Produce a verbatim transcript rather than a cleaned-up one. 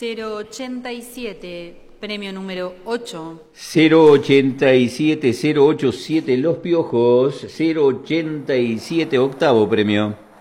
cero ochenta y siete, premio número ocho. cero ochenta y siete, cero ochenta y siete Los Piojos, cero ochenta y siete octavo premio.